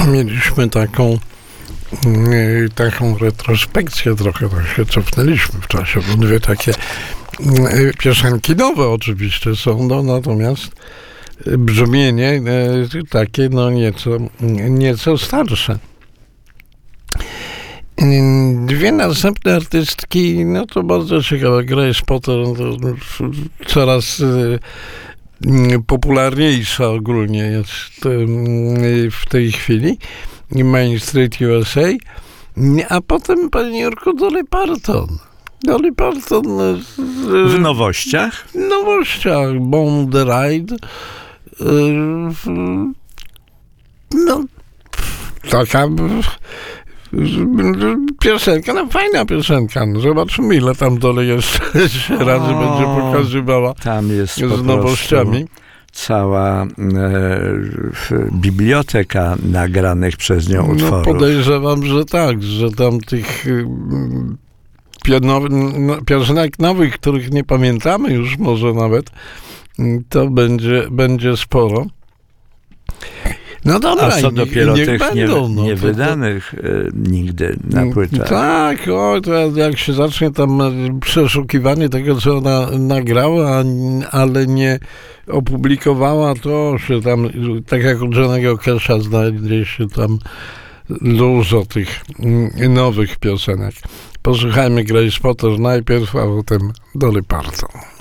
mieliśmy taką retrospekcję, trochę tak się cofnęliśmy w czasie, bo dwie takie piosenki nowe oczywiście są, natomiast brzmienie takie nieco starsze. Dwie następne artystki, to bardzo ciekawe. Grace Potter coraz popularniejsza ogólnie jest w tej chwili. Main Street USA. A potem, panie Jurku, Dolly Parton. Dolly Parton w nowościach? W nowościach. Born the Ride. Taka piosenka, fajna piosenka. Zobaczymy, ile tam Dolly jeszcze razy będzie pokazywała. Tam jest z nowościami. Cała biblioteka nagranych przez nią utworów. Podejrzewam, że tak, że tam tych piosenek nowych, których nie pamiętamy już może nawet, to będzie sporo. Dobra, a co dopiero tych niewydanych nigdy na płytach. Tak, to jak się zacznie tam przeszukiwanie tego, co ona nagrała, ale nie opublikowała, to się tam, tak jak u Johnny'ego Casha, znajdzie się tam dużo tych nowych piosenek. Posłuchajmy Grace Potter najpierw, a potem Dolly Parton.